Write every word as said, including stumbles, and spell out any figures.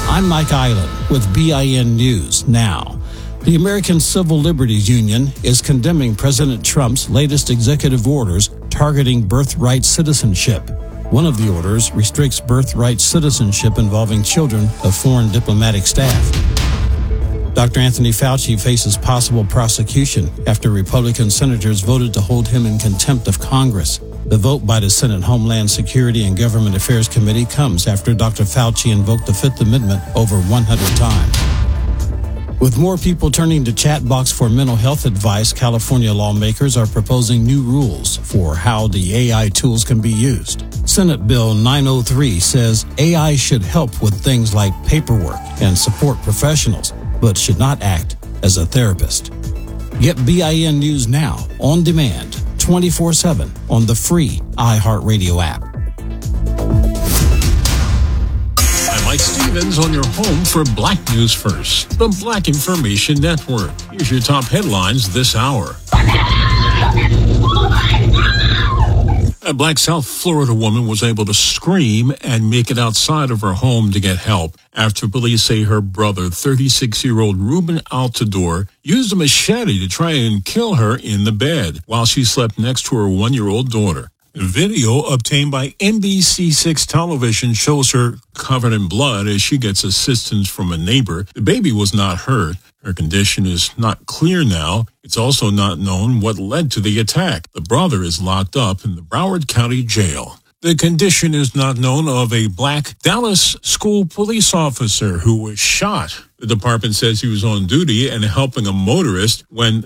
I'm Mike Island with B I N News Now. The American Civil Liberties Union is condemning President Trump's latest executive orders targeting birthright citizenship. One of the orders restricts birthright citizenship involving children of foreign diplomatic staff. Doctor Anthony Fauci faces possible prosecution after Republican senators voted to hold him in contempt of Congress. The vote by the Senate Homeland Security and Government Affairs Committee comes after Doctor Fauci invoked the Fifth Amendment over one hundred times. With more people turning to chatbots for mental health advice, California lawmakers are proposing new rules for how the A I tools can be used. Senate Bill nine oh three says A I should help with things like paperwork and support professionals, but should not act as a therapist. Get B I N News Now on demand, twenty-four seven on the free iHeartRadio app. I'm Mike Stevens on your home for Black News First, the Black Information Network. Here's your top headlines this hour. A black South Florida woman was able to scream and make it outside of her home to get help after police say her brother, thirty-six-year-old Ruben Altador, used a machete to try and kill her in the bed while she slept next to her one-year-old daughter. Video obtained by N B C six television shows her covered in blood as she gets assistance from a neighbor. The baby was not hurt. Her condition is not clear now. It's also not known what led to the attack. The brother is locked up in the Broward County Jail. The condition is not known of a black Dallas school police officer who was shot. The department says he was on duty and helping a motorist when